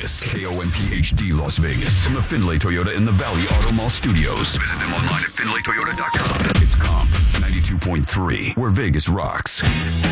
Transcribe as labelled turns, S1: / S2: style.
S1: Vegas. KOMPHD Las Vegas. From the Findlay Toyota in the Valley Auto Mall Studios. Visit them online at FindlayToyota.com. It's Comp 92.3, where Vegas rocks.